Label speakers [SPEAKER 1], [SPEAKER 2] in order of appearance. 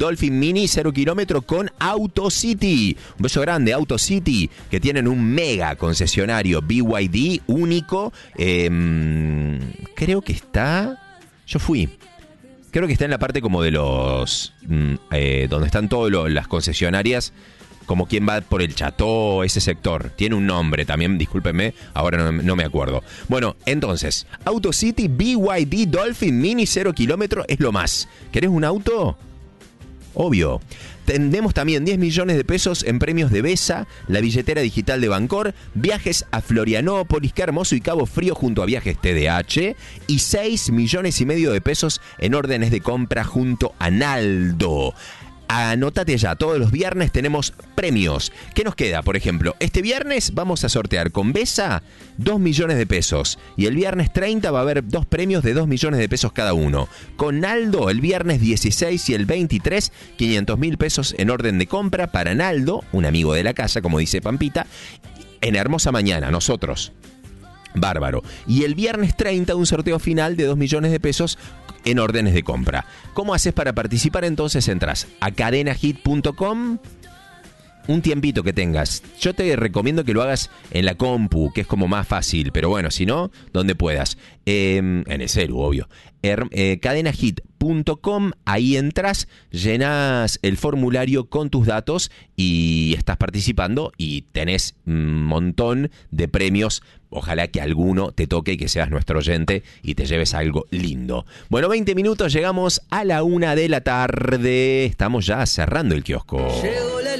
[SPEAKER 1] Dolphin Mini 0 kilómetro con AutoCity. Un beso grande, AutoCity, que tienen un mega concesionario BYD único. Creo que está... Yo fui. Creo que está en la parte como de los... donde están todas las concesionarias, como quien va por el Chateau, ese sector. Tiene un nombre también, discúlpenme, ahora no me acuerdo. Bueno, entonces, AutoCity BYD Dolphin Mini 0 kilómetro es lo más. ¿Querés un auto? Obvio. Tenemos también 10 millones de pesos en premios de Besa, la billetera digital de Bancor, viajes a Florianópolis, Qué Hermoso y Cabo Frío junto a Viajes TDH y 6,5 millones de pesos en órdenes de compra junto a Naldo. Anótate ya, todos los viernes tenemos premios. ¿Qué nos queda? Por ejemplo, este viernes vamos a sortear con Besa 2 millones de pesos. Y el viernes 30 va a haber 2 premios de 2 millones de pesos cada uno. Con Naldo, el viernes 16 y el 23, 500.000 pesos en orden de compra para Naldo, un amigo de la casa, como dice Pampita, en Hermosa Mañana, nosotros. Bárbaro. Y el viernes 30 un sorteo final de 2 millones de pesos en órdenes de compra. ¿Cómo haces para participar? Entonces entras a cadenahit.com. Un tiempito que tengas. Yo te recomiendo que lo hagas en la compu, que es como más fácil. Pero bueno, si no, donde puedas. En el celu, obvio. Cadenahit.com, ahí entras, llenas el formulario con tus datos y estás participando y tenés un montón de premios. Ojalá que alguno te toque y que seas nuestro oyente y te lleves algo lindo. Bueno, 20 minutos, llegamos a la 1 de la tarde. Estamos ya cerrando el kiosco.